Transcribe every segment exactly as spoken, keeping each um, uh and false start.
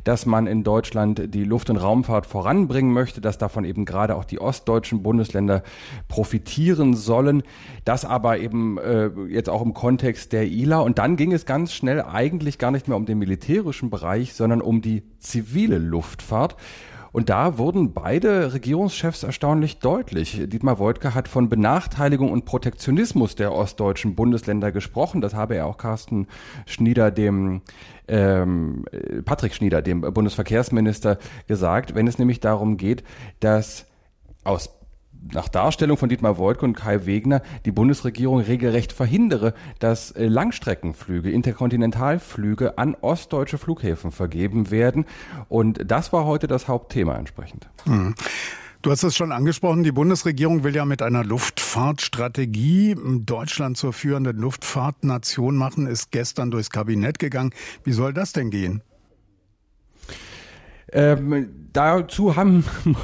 dass man in Deutschland die Luft- und Raumfahrt voranbringen möchte, dass davon eben gerade auch die ostdeutschen Bundesländer profitieren sollen. Das aber eben äh, jetzt auch im Kontext der I L A. Und dann ging es ganz schnell eigentlich gar nicht mehr um den militärischen Bereich, sondern um die zivile Luftfahrt. Und da wurden beide Regierungschefs erstaunlich deutlich. Dietmar Woidke hat von Benachteiligung und Protektionismus der ostdeutschen Bundesländer gesprochen. Das habe er auch Carsten Schnieder, dem ähm, Patrick Schnieder, dem Bundesverkehrsminister, gesagt, wenn es nämlich darum geht, dass aus nach Darstellung von Dietmar Woidke und Kai Wegner die Bundesregierung regelrecht verhindere, dass Langstreckenflüge, Interkontinentalflüge an ostdeutsche Flughäfen vergeben werden. Und das war heute das Hauptthema entsprechend. Hm. Du hast es schon angesprochen, die Bundesregierung will ja mit einer Luftfahrtstrategie Deutschland zur führenden Luftfahrtnation machen, ist gestern durchs Kabinett gegangen. Wie soll das denn gehen? Ähm, dazu haben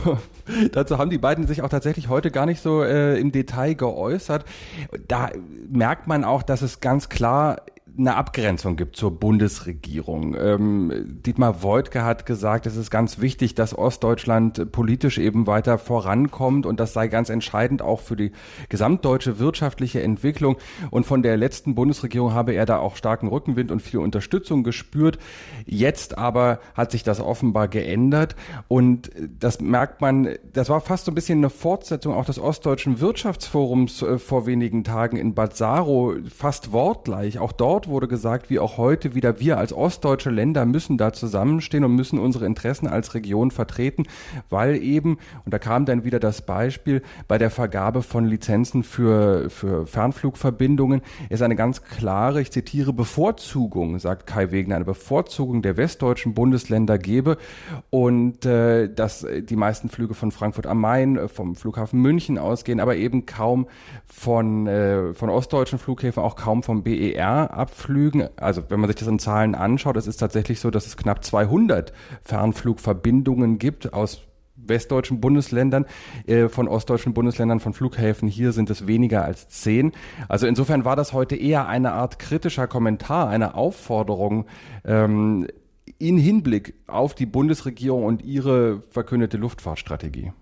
dazu haben die beiden sich auch tatsächlich heute gar nicht so äh, im Detail geäußert. Da merkt man auch, dass es ganz klar eine Abgrenzung gibt zur Bundesregierung. Ähm, Dietmar Woidke hat gesagt, es ist ganz wichtig, dass Ostdeutschland politisch eben weiter vorankommt und das sei ganz entscheidend auch für die gesamtdeutsche wirtschaftliche Entwicklung. Und von der letzten Bundesregierung habe er da auch starken Rückenwind und viel Unterstützung gespürt. Jetzt aber hat sich das offenbar geändert und das merkt man, das war fast so ein bisschen eine Fortsetzung auch des Ostdeutschen Wirtschaftsforums äh, vor wenigen Tagen in Bad Saro, fast wortgleich. Auch dort wurde gesagt, wie auch heute wieder, wir als ostdeutsche Länder müssen da zusammenstehen und müssen unsere Interessen als Region vertreten, weil eben, und da kam dann wieder das Beispiel, bei der Vergabe von Lizenzen für, für Fernflugverbindungen es eine ganz klare, ich zitiere, Bevorzugung, sagt Kai Wegner, eine Bevorzugung der westdeutschen Bundesländer gebe und äh, dass die meisten Flüge von Frankfurt am Main, vom Flughafen München ausgehen, aber eben kaum von, äh, von ostdeutschen Flughäfen, auch kaum vom B E R ab Flügen. Also wenn man sich das in Zahlen anschaut, es ist tatsächlich so, dass es knapp zweihundert Fernflugverbindungen gibt aus westdeutschen Bundesländern, äh, von ostdeutschen Bundesländern, von Flughäfen. Hier sind es weniger als zehn. Also insofern war das heute eher eine Art kritischer Kommentar, eine Aufforderung, ähm, in Hinblick auf die Bundesregierung und ihre verkündete Luftfahrtstrategie.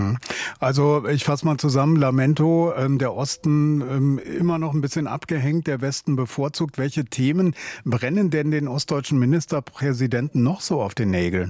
Also ich fasse mal zusammen, Lamento, ähm, der Osten ähm, immer noch ein bisschen abgehängt, der Westen bevorzugt. Welche Themen brennen denn den ostdeutschen Ministerpräsidenten noch so auf den Nägeln?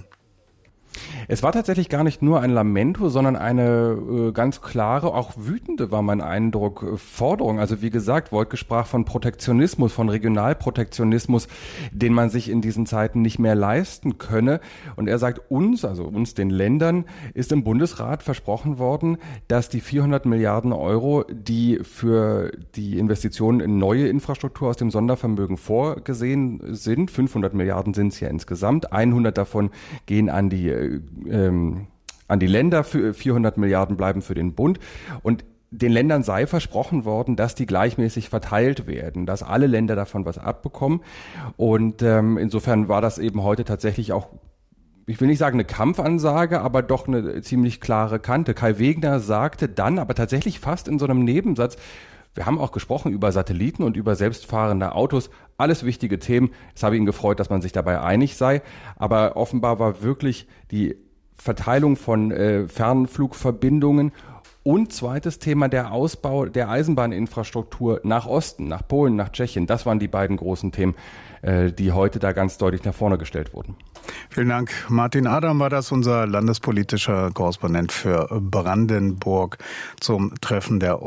Es war tatsächlich gar nicht nur ein Lamento, sondern eine äh, ganz klare, auch wütende war mein Eindruck, äh, Forderung. Also wie gesagt, Woidke sprach von Protektionismus, von Regionalprotektionismus, den man sich in diesen Zeiten nicht mehr leisten könne. Und er sagt uns, also uns den Ländern, ist im Bundesrat versprochen worden, dass die vierhundert Milliarden Euro, die für die Investitionen in neue Infrastruktur aus dem Sondervermögen vorgesehen sind, fünfhundert Milliarden sind es ja insgesamt, hundert davon gehen an die Ähm, an die Länder, für vierhundert Milliarden bleiben für den Bund und den Ländern sei versprochen worden, dass die gleichmäßig verteilt werden, dass alle Länder davon was abbekommen und ähm, insofern war das eben heute tatsächlich auch, ich will nicht sagen eine Kampfansage, aber doch eine ziemlich klare Kante. Kai Wegner sagte dann, aber tatsächlich fast in so einem Nebensatz, wir haben auch gesprochen über Satelliten und über selbstfahrende Autos, alles wichtige Themen. Es habe ihn gefreut, dass man sich dabei einig sei, aber offenbar war wirklich die Verteilung von äh, Fernflugverbindungen und zweites Thema der Ausbau der Eisenbahninfrastruktur nach Osten, nach Polen, nach Tschechien. Das waren die beiden großen Themen, äh, die heute da ganz deutlich nach vorne gestellt wurden. Vielen Dank. Martin Adam war das, unser landespolitischer Korrespondent für Brandenburg zum Treffen der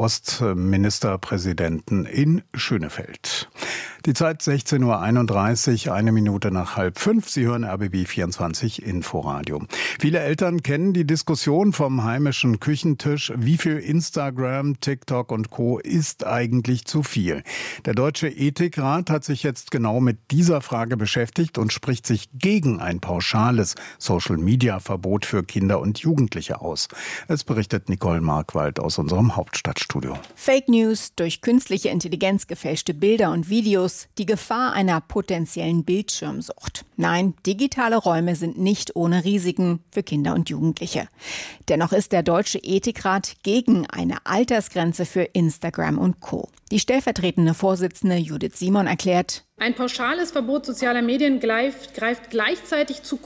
Ostministerpräsidenten in Schönefeld. Die Zeit sechzehn Uhr einunddreißig, eine Minute nach halb fünf. Sie hören R B B vierundzwanzig Inforadio. Viele Eltern kennen die Diskussion vom heimischen Küchentisch. Wie viel Instagram, TikTok und Co. ist eigentlich zu viel? Der Deutsche Ethikrat hat sich jetzt genau mit dieser Frage beschäftigt und spricht sich gegen ein pauschales Social-Media-Verbot für Kinder und Jugendliche aus. Es berichtet Nicole Markwald aus unserem Hauptstadtstudio. Fake News, durch künstliche Intelligenz gefälschte Bilder und Videos, die Gefahr einer potenziellen Bildschirmsucht. Nein, digitale Räume sind nicht ohne Risiken für Kinder und Jugendliche. Dennoch ist der Deutsche Ethikrat gegen eine Altersgrenze für Instagram und Co. Die stellvertretende Vorsitzende Judith Simon erklärt: Ein pauschales Verbot sozialer Medien greift, greift gleichzeitig zu